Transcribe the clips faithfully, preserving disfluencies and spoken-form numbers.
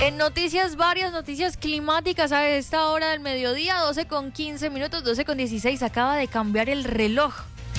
En noticias, varias noticias climáticas a esta hora del mediodía, doce con quince minutos, doce con dieciséis, acaba de cambiar el reloj.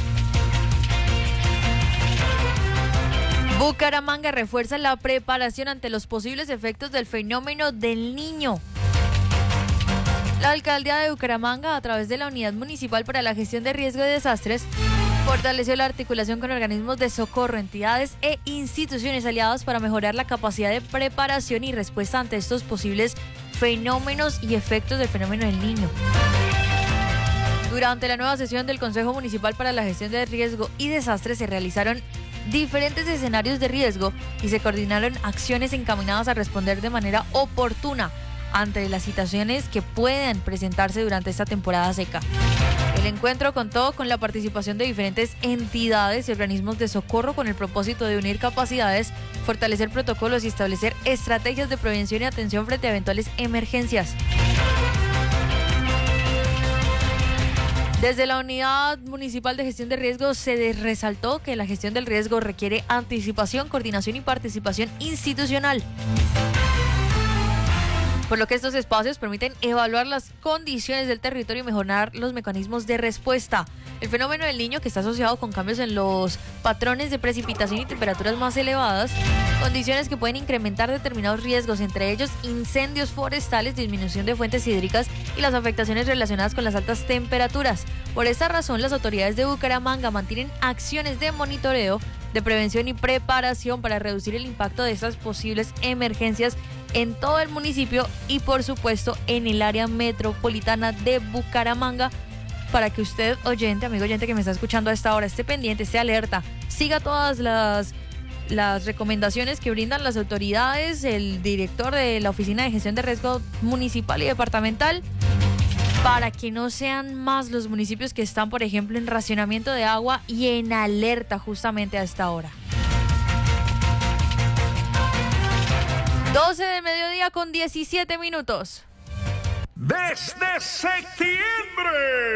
Bucaramanga refuerza la preparación ante los posibles efectos del fenómeno del Niño. La alcaldía de Bucaramanga, a través de la Unidad Municipal para la Gestión de Riesgo y Desastres, fortaleció la articulación con organismos de socorro, entidades e instituciones aliadas para mejorar la capacidad de preparación y respuesta ante estos posibles fenómenos y efectos del fenómeno del Niño. Durante la nueva sesión del Consejo Municipal para la Gestión de Riesgo y Desastres se realizaron diferentes escenarios de riesgo y se coordinaron acciones encaminadas a responder de manera oportuna ante las situaciones que puedan presentarse durante esta temporada seca. El encuentro contó con la participación de diferentes entidades y organismos de socorro con el propósito de unir capacidades, fortalecer protocolos y establecer estrategias de prevención y atención frente a eventuales emergencias. Desde la Unidad Municipal de Gestión de Riesgos se resaltó que la gestión del riesgo requiere anticipación, coordinación y participación institucional, por lo que estos espacios permiten evaluar las condiciones del territorio y mejorar los mecanismos de respuesta. El fenómeno del Niño, que está asociado con cambios en los patrones de precipitación y temperaturas más elevadas, condiciones que pueden incrementar determinados riesgos, entre ellos incendios forestales, disminución de fuentes hídricas y las afectaciones relacionadas con las altas temperaturas. Por esta razón, las autoridades de Bucaramanga mantienen acciones de monitoreo, de prevención y preparación para reducir el impacto de estas posibles emergencias en todo el municipio y, por supuesto, en el área metropolitana de Bucaramanga, para que usted, oyente, amigo oyente que me está escuchando a esta hora, esté pendiente, esté alerta, siga todas las, las recomendaciones que brindan las autoridades, el director de la Oficina de Gestión de Riesgo Municipal y Departamental, para que no sean más los municipios que están, por ejemplo, en racionamiento de agua y en alerta justamente a esta hora. doce de mediodía con diecisiete minutos. Desde septiembre